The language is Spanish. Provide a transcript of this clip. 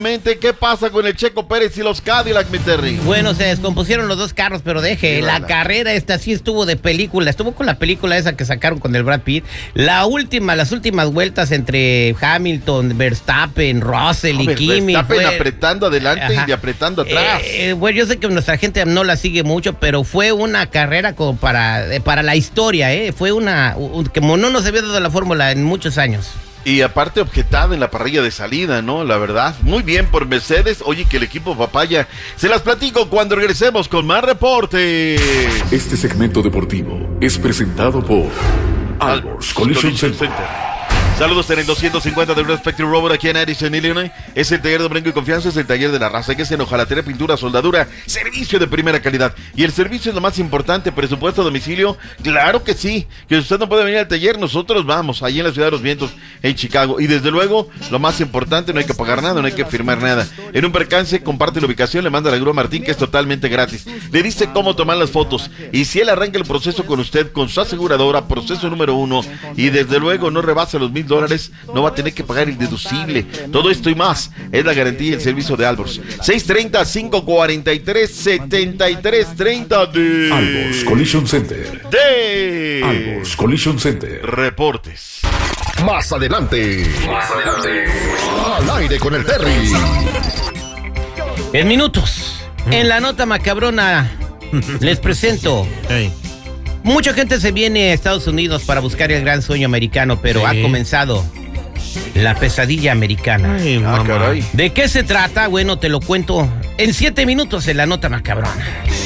¿Qué pasa con el Checo Pérez y los Cadillac, mi Terry? Bueno, se descompusieron los dos carros, pero deje, la carrera esta sí estuvo de película, estuvo con la película esa que sacaron con el Brad Pitt. Las últimas vueltas entre Hamilton, Verstappen, Russell y Kimi. Verstappen apretando adelante y apretando atrás. Bueno, yo sé que nuestra gente no la sigue mucho, pero fue una carrera como para la historia, fue como no nos había dado la fórmula en muchos años. Y aparte objetada en la parrilla de salida, ¿no? La verdad, muy bien por Mercedes. Oye, que el equipo papaya. Se las platico cuando regresemos con más reportes. Este segmento deportivo es presentado por Alborz Collision Center. Saludos en el 250 de Red Factory Robot aquí en Addison, Illinois. Es el taller de brinco y confianza, es el taller de la raza, que es en hojalatería, pintura, soldadura, servicio de primera calidad. Y el servicio es lo más importante, presupuesto a domicilio, claro que sí. Que usted no puede venir al taller, nosotros vamos, allí en la Ciudad de los Vientos, en Chicago. Y desde luego, lo más importante, no hay que pagar nada, no hay que firmar nada. En un percance, comparte la ubicación, le manda la grúa Martín, que es totalmente gratis. Le dice cómo tomar las fotos. Y si él arranca el proceso con usted, con su aseguradora, proceso número 1, y desde luego no rebasa los $1,000, no va a tener que pagar el deducible. Todo esto y más es la garantía y el servicio de Alborz. 630-543-7330 de Alborz Collision Center. De Alborz Collision Center. Reportes. Más adelante. Al aire con el Terry. En minutos, en la nota macabrona, les presento. Mucha gente se viene a Estados Unidos para buscar el gran sueño americano, pero ha comenzado la pesadilla americana. Caray. ¿De qué se trata? Bueno, te lo cuento en 7 minutos en la nota macabrona.